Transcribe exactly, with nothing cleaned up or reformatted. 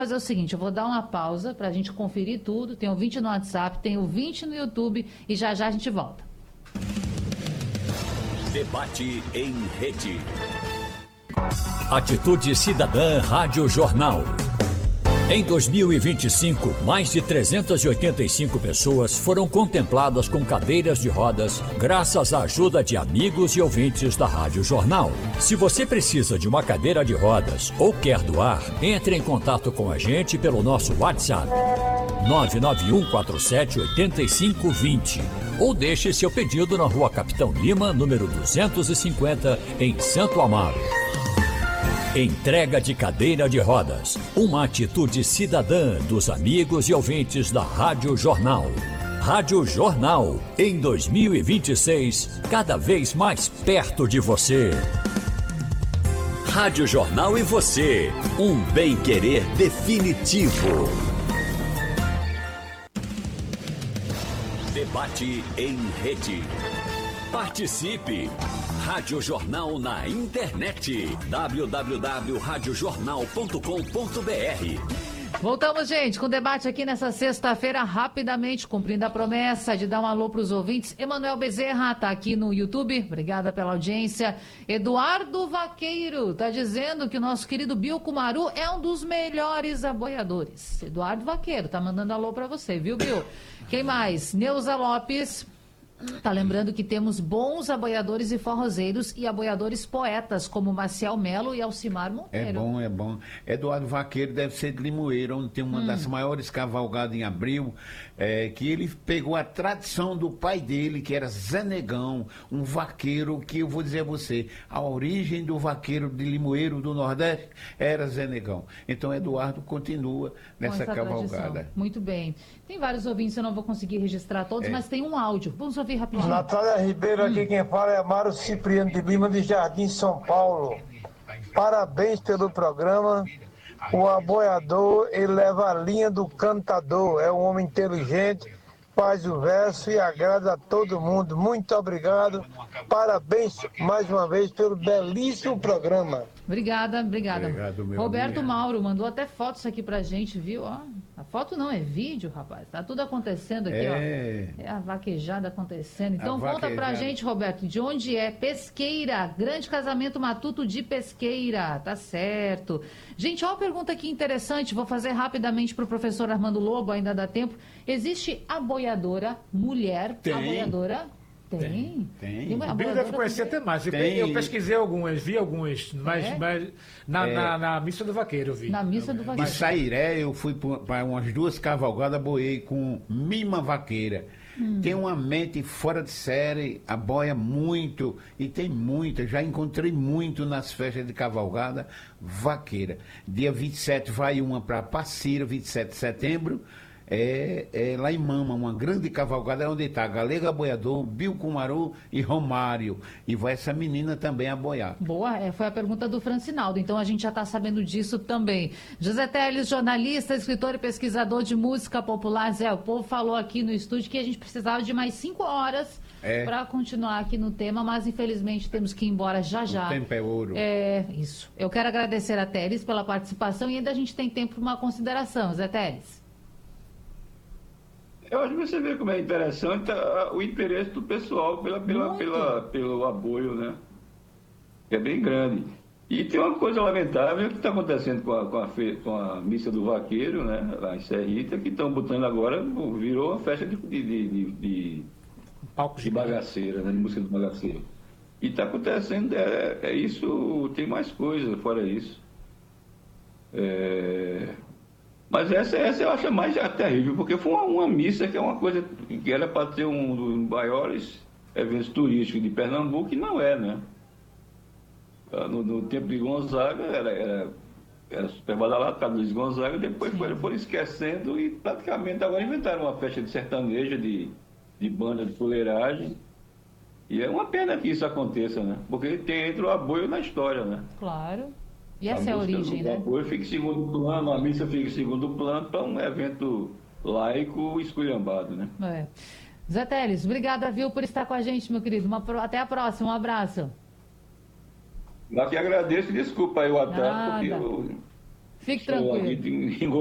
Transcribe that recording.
fazer o seguinte, eu vou dar uma pausa para a gente conferir tudo. Tem ouvinte no WhatsApp, tem ouvinte no YouTube e já já a gente volta. Debate em rede. Atitude Cidadã Rádio Jornal. Em dois mil e vinte e cinco, mais de trezentas e oitenta e cinco pessoas foram contempladas com cadeiras de rodas graças à ajuda de amigos e ouvintes da Rádio Jornal. Se você precisa de uma cadeira de rodas ou quer doar, entre em contato com a gente pelo nosso WhatsApp nove nove um quatro sete oito cinco dois zero ou deixe seu pedido na Rua Capitão Lima, número duzentos e cinquenta, em Santo Amaro. Entrega de cadeira de rodas, uma atitude cidadã dos amigos e ouvintes da Rádio Jornal. Rádio Jornal, em dois mil e vinte e seis, cada vez mais perto de você. Rádio Jornal e você, um bem-querer definitivo. Debate em rede. Participe! Rádio Jornal na internet. w w w ponto rádio jornal ponto com ponto b r. Voltamos, gente, com o debate aqui nessa sexta-feira, rapidamente, cumprindo a promessa de dar um alô para os ouvintes. Emanuel Bezerra está aqui no YouTube, obrigada pela audiência. Eduardo Vaqueiro está dizendo que o nosso querido Bill Kumaru é um dos melhores aboiadores. Eduardo Vaqueiro está mandando alô para você, viu, Bill? Quem mais? Neuza Lopes tá lembrando que temos bons aboiadores e forrozeiros e aboiadores poetas, como Maciel Melo e Alcimar Monteiro. É bom, é bom. Eduardo Vaqueiro deve ser de Limoeiro, onde tem uma hum. das maiores cavalgadas em abril, é, que ele pegou a tradição do pai dele, que era Zé Negão, um vaqueiro que, eu vou dizer a você, a origem do vaqueiro de Limoeiro do Nordeste era Zé Negão. Então, Eduardo continua nessa cavalgada. Tradição. Muito bem. Tem vários ouvintes, eu não vou conseguir registrar todos, é. mas tem um áudio. Vamos ouvir rapidinho. Natália Ribeiro, aqui quem fala é Amaro Cipriano de Lima, de Jardim, São Paulo. Parabéns pelo programa. O aboiador, ele leva a linha do cantador. É um homem inteligente, faz o verso e agrada a todo mundo. Muito obrigado. Parabéns mais uma vez pelo belíssimo programa. Obrigada, obrigada. Obrigado, meu Roberto amigo. Mauro mandou até fotos aqui pra gente, viu? Ó, a foto não, é vídeo, rapaz. Tá tudo acontecendo aqui, é... ó. É a vaquejada acontecendo. Então a conta vaquejada. pra gente, Roberto, de onde é? Pesqueira, grande casamento matuto de Pesqueira, tá certo. Gente, ó uma pergunta aqui interessante, vou fazer rapidamente pro professor Armando Lobo, ainda dá tempo. Existe aboiadora mulher? Tem. Aboiadora? Tem. Tem. Tem uma O Bill deve conhecer até mais. Eu, Tem. eu pesquisei algumas, vi algumas, mas, É? mas na, É. na, na missa do vaqueiro eu vi. Na missa do Em vaqueiro. Sairé, eu fui para umas duas cavalgadas, boiei com Mima Vaqueira. Hum. Tem uma mente fora de série, aboia muito, e tem muita, já encontrei muito nas festas de cavalgada vaqueira. Dia vinte e sete vai uma para Passira, vinte e sete de setembro, é, é lá em Mama, uma grande cavalgada, onde está Galega Aboiador, Bill Kumaru e Romário. E vai essa menina também aboiar. Boa, é, foi a pergunta do Francinaldo, então a gente já está sabendo disso também. José Teles, jornalista, escritor e pesquisador de música popular. Zé, o povo falou aqui no estúdio que a gente precisava de mais cinco horas É. para continuar aqui no tema, mas infelizmente temos que ir embora já já. O tempo é ouro. É, isso. Eu quero agradecer a Teles pela participação e ainda a gente tem tempo para uma consideração, Zé Teles. Eu acho que você vê como é interessante a, o interesse do pessoal pela, pela, pela, pelo apoio, né? É bem grande. E tem uma coisa lamentável que está acontecendo com a, com, a fe, com a missa do vaqueiro, né? Lá em Serrita, que estão botando agora, virou uma festa de, de, de, de, de, de bagaceira, né? De música de bagaceiro. E está acontecendo, é, é isso, tem mais coisa fora isso. É... Mas essa, essa eu acho mais terrível, porque foi uma, uma missa que é uma coisa que era para ter um dos maiores eventos turísticos de Pernambuco, e não é, né? No, no tempo de Gonzaga, era, era, era super badalado, por causa de Luiz Gonzaga, depois foram, foram esquecendo e praticamente agora inventaram uma festa de sertaneja, de, de banda de fuleiragem. E é uma pena que isso aconteça, né? Porque tem, entra o aboio na história, né? Claro. E essa é a origem, né? O apoio fica em segundo plano, a missa fica em segundo plano para um evento laico esculhambado, né? É. Zé Teles, obrigada, viu, por estar com a gente, meu querido. Uma, até a próxima, um abraço. Eu que agradeço e desculpa aí o atraso, porque Nada. eu Fique Estou tranquilo. aqui